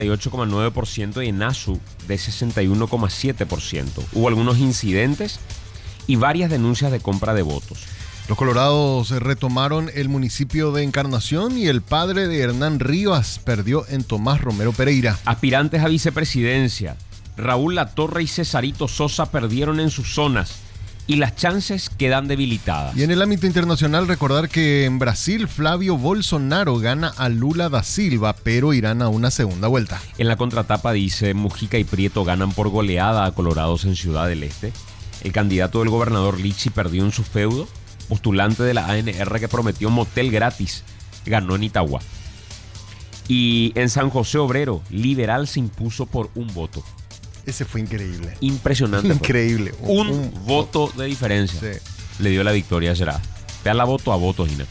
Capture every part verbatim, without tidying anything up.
y ocho coma nueve por ciento y Enasu de sesenta y uno coma siete por ciento. Hubo algunos incidentes y varias denuncias de compra de votos. Los colorados retomaron el municipio de Encarnación y el padre de Hernán Rivas perdió en Tomás Romero Pereira. Aspirantes a vicepresidencia, Raúl Latorre y Cesarito Sosa perdieron en sus zonas y las chances quedan debilitadas. Y en el ámbito internacional, recordar que en Brasil Flavio Bolsonaro gana a Lula da Silva, pero irán a una segunda vuelta. En la contratapa dice: Mujica y Prieto ganan por goleada a Colorados en Ciudad del Este. El candidato del gobernador Lichi perdió en su feudo. Postulante de la A N R que prometió motel gratis ganó en Itagua. Y en San José Obrero, Liberal se impuso por un voto. Ese fue increíble. Impresionante. Increíble. Un, un, un voto, voto de diferencia. Sí. Le dio la victoria a Gerard. Vean la voto a voto, Gina.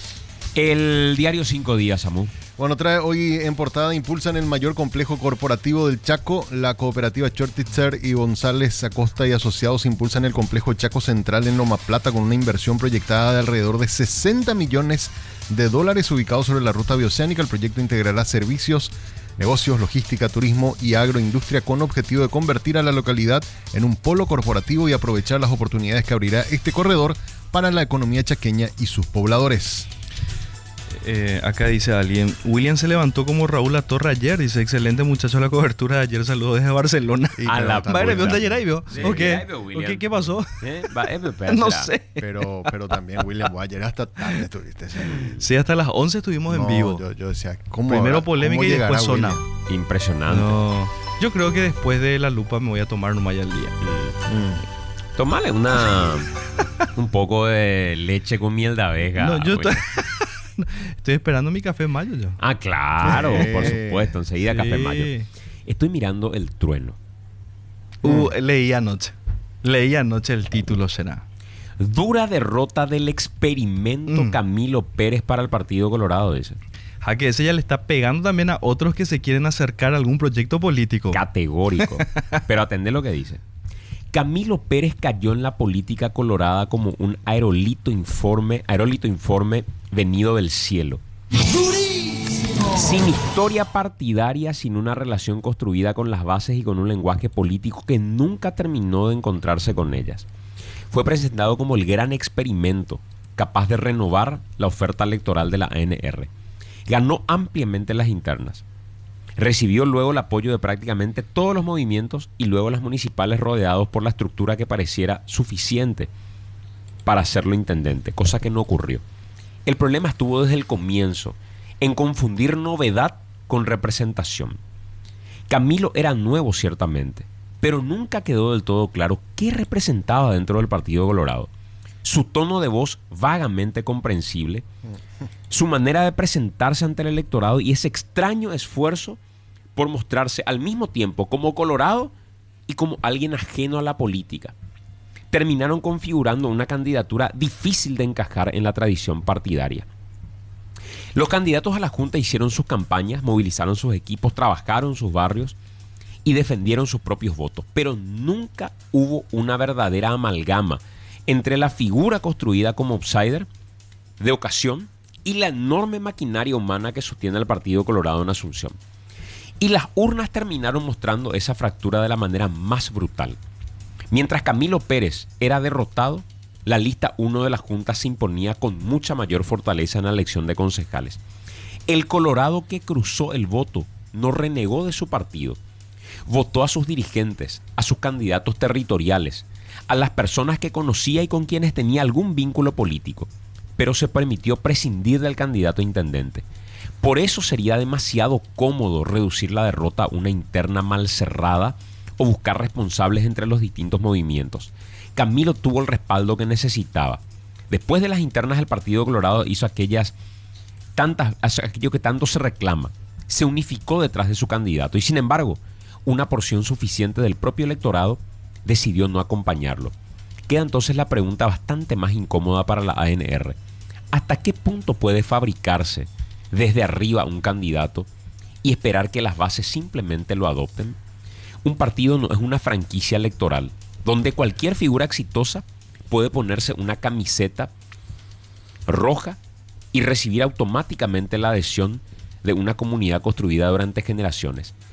El diario Cinco Días, Samu. Bueno, trae hoy en portada: impulsan el mayor complejo corporativo del Chaco. La cooperativa Chortitzer y González Acosta y Asociados impulsan el complejo Chaco Central en Loma Plata con una inversión proyectada de alrededor de sesenta millones de dólares ubicado sobre la ruta bioceánica. El proyecto integrará servicios, negocios, logística, turismo y agroindustria con objetivo de convertir a la localidad en un polo corporativo y aprovechar las oportunidades que abrirá este corredor para la economía chaqueña y sus pobladores. Eh, acá dice alguien: William se levantó como Raúl Latorre ayer. Dice: excelente muchacho la cobertura de ayer. Saludos desde Barcelona. Y a la madre, ¿vio un taller ahí, vio? Sí, ¿O qué? ahí veo, ¿O qué pasó? ¿Eh? Va, eh, no sé. Pero, pero también, William, vos ayer hasta tarde estuviste. ¿Sí? Sí, hasta las once estuvimos no, en vivo. Yo, yo decía, ¿cómo Primero habrá, polémica cómo y después zona. Impresionante. No, yo creo que después de la lupa me voy a tomar nomás ya el día. Mm. Mm. Tomale una un poco de leche con miel de abeja. No, yo estoy... Estoy esperando mi café mayo yo. Ah, claro, Sí. por supuesto. Enseguida Sí. café mayo. Estoy mirando El Trueno. Uh, leí anoche. Leí anoche el título, será. Dura derrota del experimento Mm. Camilo Pérez para el Partido Colorado, dice. A que ese ya le está pegando también a otros que se quieren acercar a algún proyecto político. Categórico. Pero atende lo que dice. Camilo Pérez cayó en la política colorada como un aerolito informe, aerolito informe venido del cielo. Sin historia partidaria, sin una relación construida con las bases y con un lenguaje político que nunca terminó de encontrarse con ellas. Fue presentado como el gran experimento, capaz de renovar la oferta electoral de la A N R. Ganó ampliamente las internas. Recibió luego el apoyo de prácticamente todos los movimientos y luego las municipales rodeados por la estructura que pareciera suficiente para hacerlo intendente, cosa que no ocurrió. El problema estuvo desde el comienzo, en confundir novedad con representación. Camilo era nuevo ciertamente, pero nunca quedó del todo claro qué representaba dentro del Partido Colorado. Su tono de voz vagamente comprensible, su manera de presentarse ante el electorado y ese extraño esfuerzo por mostrarse al mismo tiempo como colorado y como alguien ajeno a la política, terminaron configurando una candidatura difícil de encajar en la tradición partidaria. Los candidatos a la Junta hicieron sus campañas, movilizaron sus equipos, trabajaron sus barrios y defendieron sus propios votos, pero nunca hubo una verdadera amalgama entre la figura construida como outsider de ocasión y la enorme maquinaria humana que sostiene el Partido Colorado en Asunción. Y las urnas terminaron mostrando esa fractura de la manera más brutal. Mientras Camilo Pérez era derrotado, la lista uno de la Junta se imponía con mucha mayor fortaleza en la elección de concejales. El Colorado que cruzó el voto no renegó de su partido. Votó a sus dirigentes, a sus candidatos territoriales, a las personas que conocía y con quienes tenía algún vínculo político, pero se permitió prescindir del candidato a intendente. Por eso sería demasiado cómodo reducir la derrota a una interna mal cerrada o buscar responsables entre los distintos movimientos. Camilo tuvo el respaldo que necesitaba. Después de las internas, el Partido Colorado hizo aquellas tantas, aquello que tanto se reclama. Se unificó detrás de su candidato y, sin embargo, una porción suficiente del propio electorado decidió no acompañarlo. Queda entonces la pregunta bastante más incómoda para la A N R. ¿Hasta qué punto puede fabricarse desde arriba un candidato y esperar que las bases simplemente lo adopten? Un partido no es una franquicia electoral donde cualquier figura exitosa puede ponerse una camiseta roja y recibir automáticamente la adhesión de una comunidad construida durante generaciones.